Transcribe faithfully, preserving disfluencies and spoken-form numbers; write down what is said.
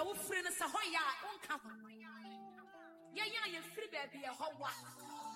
ya wo free no se ho ya wonka ho ye ya ye free baby e ho wa